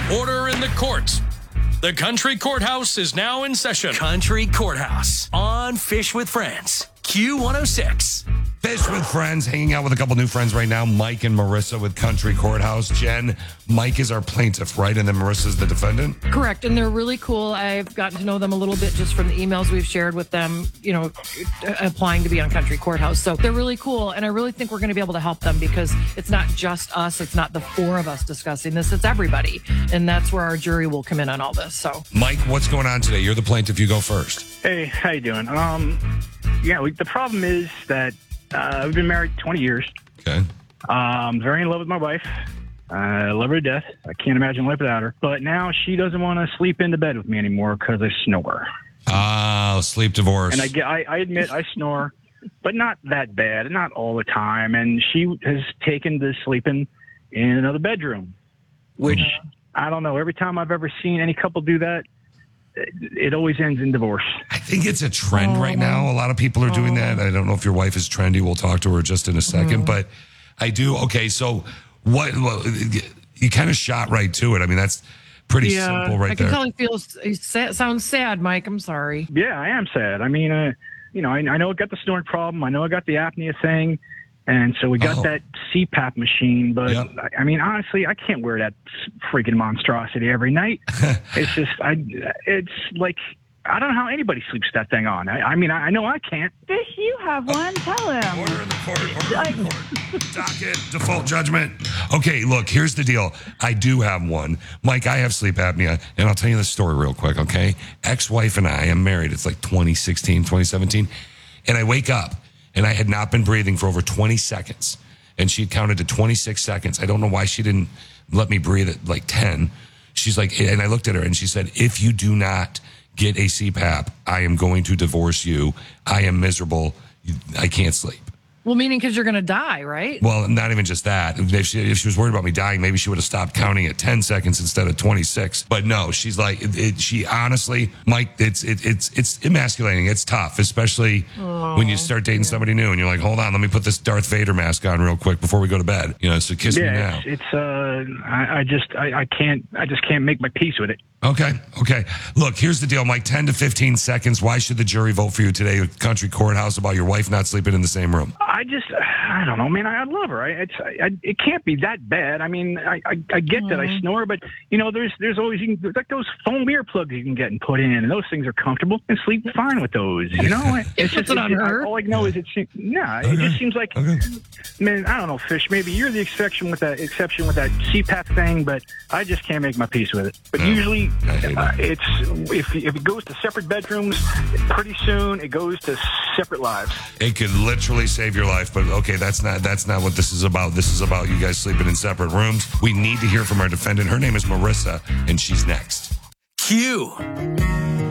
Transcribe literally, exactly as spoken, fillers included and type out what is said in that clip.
Order in the court. The Country Courthouse is now in session. Country Courthouse on Fish with Friends. Q one oh six. Fish with Friends, hanging out with a couple new friends right now. Mike and Marissa with Country Courthouse. Jen, Mike is our plaintiff, right? And then Marissa's the defendant? Correct. And they're really cool. I've gotten to know them a little bit just from the emails we've shared with them, you know, applying to be on Country Courthouse. So they're really cool. And I really think we're going to be able to help them because it's not just us. It's not the four of us discussing this. It's everybody. And that's where our jury will come in on all this. So, Mike, what's going on today? You're the plaintiff. You go first. Hey, how you doing? Um, yeah, we, the problem is that uh, we've been married twenty years. Okay. Um, very in love with my wife. I love her to death. I can't imagine life without her. But now she doesn't want to sleep into bed with me anymore because I snore. Oh, sleep divorce. And I, get, I, I admit I snore, but not that bad, not all the time. And she has taken to sleeping in another bedroom, which I don't know. Every time I've ever seen any couple do that, it always ends in divorce. I think it's a trend right now. A lot of people are doing that. I don't know if your wife is trendy. We'll talk to her just in a second. But I do. Okay, so what? Well, you kind of shot right to it. I mean, that's pretty yeah, simple right I can there. tell he feels, he sa- sounds sad, Mike. I'm sorry. Yeah, I am sad. I mean, uh, you know, I, I know I got the snoring problem. I know I got the apnea thing. And so we got Oh. that C PAP machine, but Yep. I, I mean, honestly, I can't wear that freaking monstrosity every night. It's just, I, it's like, I don't know how anybody sleeps that thing on. I, I mean, I, I know I can't. Fish, you have one. Tell him. Order in the court. Order in the court. Docket. Default judgment. Okay, look, here's the deal. I do have one. Mike, I have sleep apnea, and I'll tell you the story real quick, okay? Ex-wife and I am married. It's like twenty sixteen, twenty seventeen. And I wake up, and I had not been breathing for over twenty seconds. And she had counted to twenty-six seconds. I don't know why she didn't let me breathe at like ten. She's like, and I looked at her, and she said, if you do not get a C PAP, I am going to divorce you. I am miserable. I can't sleep. Well, meaning because you're going to die, right? Well, not even just that. If she, if she was worried about me dying, maybe she would have stopped counting at ten seconds instead of twenty-six. But no, she's like, it, it, she honestly, Mike, it's it, it's it's emasculating. It's tough, especially Oh, when you start dating somebody new and you're like, hold on, let me put this Darth Vader mask on real quick before we go to bed. You know, so kiss me now. Yeah, it's, it's uh, I, I just, I, I can't, I just can't make my peace with it. Okay, okay. Look, here's the deal, Mike. ten to fifteen seconds. Why should the jury vote for you today at Country Courthouse about your wife not sleeping in the same room? I just, I don't know, man. I, I love her. I, it's, I, it can't be that bad. I mean, I, I, I get that I snore, but you know, there's, there's always you can, there's like those foam earplugs you can get and put in, and those things are comfortable and sleep fine with those. You know, it's just it on it's, her. all I know is it. seems- Yeah, it just seems like, Okay. man. I don't know, Fish. Maybe you're the exception with that exception with that C PAP thing, but I just can't make my peace with it. But Yeah. usually, I hate uh, it. it's if if it goes to separate bedrooms, pretty soon it goes to separate lives. It could literally save your life, but okay, that's not that's not what this is about. This is about you guys sleeping in separate rooms. We need to hear from our defendant. Her name is Marissa, and she's next. Q